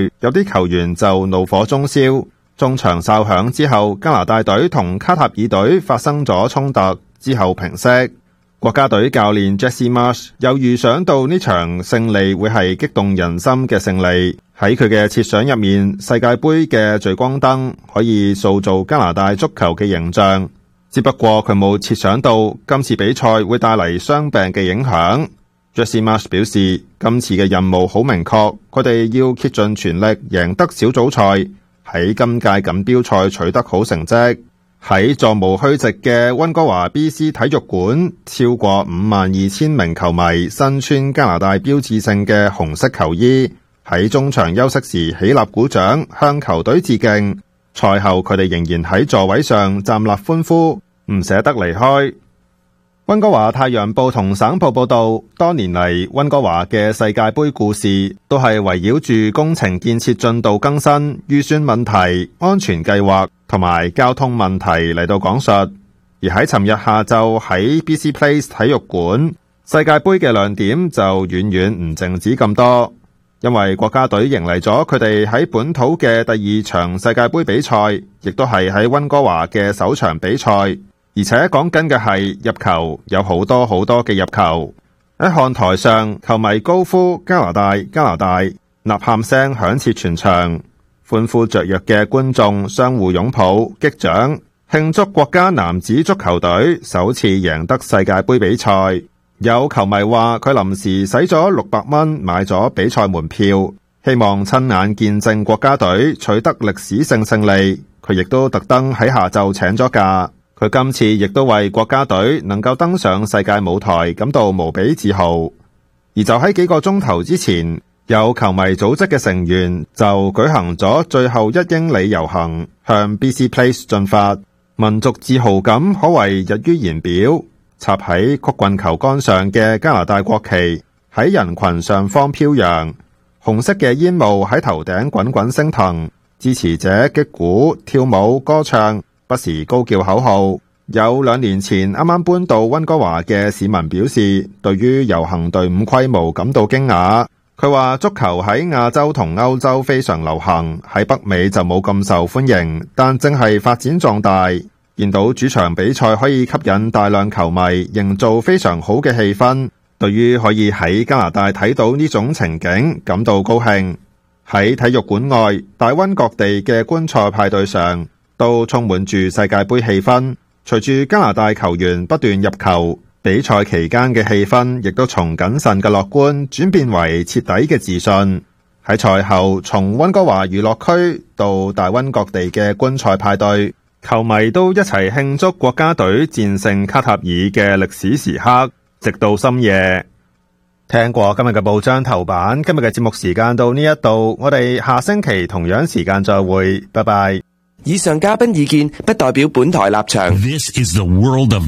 隊，有啲球員就怒火中燒。中場哨響之後，加拿大隊同卡塔爾隊發生咗衝突，之後平息。國家隊教練 Jesse Marsch 又預想到呢場勝利會係激動人心嘅勝利。喺佢嘅設想入面，世界盃嘅聚光燈可以塑造加拿大足球嘅形象，只不過佢冇設想到今次比賽會帶嚟傷病嘅影響。Jesse Marsch 表示，今次嘅任務好明確，佢哋要竭盡全力贏得小組賽，喺今屆錦標賽取得好成績。喺座無虛席嘅溫哥華 BC 體育館，超過52,000名球迷身穿加拿大標誌性嘅紅色球衣，喺中場休息時起立鼓掌，向球隊致敬。賽後佢哋仍然喺座位上站立歡呼，唔捨得離開。溫哥華太陽報同省報報道，多年嚟溫哥華嘅世界盃故事都係圍繞住工程建設進度更新、預算問題、安全計劃同埋交通問題嚟到講述。而喺尋日下晝喺 BC Place 體育館，世界盃嘅亮點就遠遠唔淨止咁多，因為國家隊迎嚟咗佢哋喺本土嘅第二場世界盃比賽，亦都係喺溫哥華嘅首場比賽。而且講緊嘅係入球，有好多好多嘅入球。喺看台上，球迷高呼加拿大加拿大，吶喊聲響徹全場，歡呼雀躍嘅觀眾相互擁抱擊掌，慶祝國家男子足球隊首次贏得世界盃比賽。有球迷話佢臨時使咗600蚊買咗比賽門票，希望親眼見證國家隊取得歷史性勝利。佢亦都特登喺下晝請咗假。佢今次亦都為國家隊能夠登上世界舞台感到無比自豪。而就喺幾個鐘頭之前，有球迷組織嘅成員就舉行咗最後1英里遊行，向 BC Place 進發。民族自豪感可謂溢於言表。插喺曲棍球桿上嘅加拿大國旗喺人群上方飄揚，紅色嘅煙霧喺頭頂滾滾升騰，支持者擊鼓、跳舞、歌唱，不時高叫口號。有2年前啱啱搬到溫哥華嘅市民表示，對於遊行隊伍規模感到驚訝。佢話足球喺亞洲同歐洲非常流行，喺北美就冇咁受歡迎，但正係發展壯大。見到主場比賽可以吸引大量球迷，營造非常好嘅氣氛，對於可以喺加拿大睇到呢種情景感到高興。喺體育館外，大溫各地嘅觀賽派對上都充滿住世界盃氣氛。隨住加拿大球員不斷入球，比賽期間嘅氣氛亦都從謹慎嘅樂觀轉變為徹底嘅自信。喺賽後，從溫哥華娛樂區到大溫各地嘅觀賽派對，球迷都一齊慶祝國家隊戰勝卡塔爾嘅歷史時刻，直到深夜。聽過今日嘅報章頭版，今日嘅節目時間到呢一度，我哋下星期同樣時間再會，拜拜。 以上嘉賓意見不代表本台立場。 This is the world of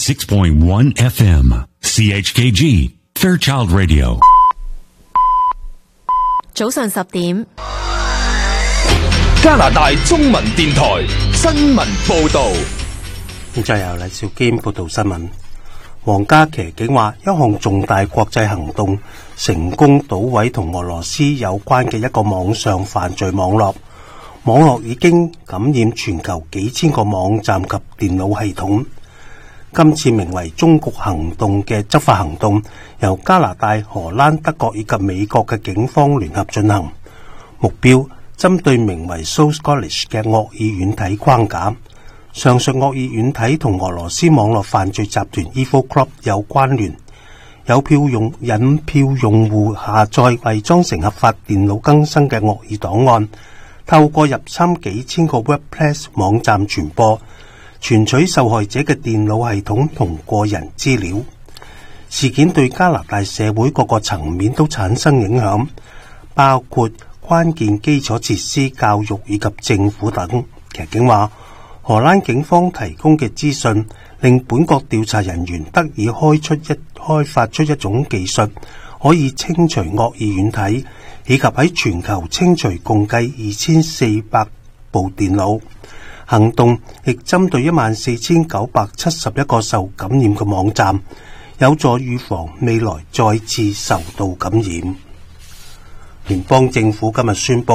96.1 FM, CHKG, Fairchild Radio. 早上10點， 加拿大中文電台新聞報道。 咁就由黎兆堅報道新聞。皇家騎警話，一項重大國際行動成功搗毀同俄羅斯有關嘅一個網上犯罪網絡。網絡已經感染全球幾千個網站及電腦系統。今次名為終局行動嘅執法行動，由加拿大、荷蘭、德國以及美國嘅警方聯合進行，目標針對名為 Soul Scholars 嘅惡意軟體框架。上述惡意軟體同俄羅斯網絡犯罪集團 Evil Club 有關聯，引票用戶下載偽裝成合法電腦更新嘅惡意檔案，透過入侵幾千個 WordPress 網站傳播，存取受害者嘅電腦系統同個人資料。事件對加拿大社會各個層面都產生影響，包括關鍵基礎設施、教育以及政府等。騎警話，荷蘭警方提供嘅資訊令本國調查人員得以開發出一種技術，可以清除惡意軟體，以及喺全球清除共計2400部電腦。行動亦針對14971個受感染嘅網站，有助預防未來再次受到感染。聯邦政府今日宣布，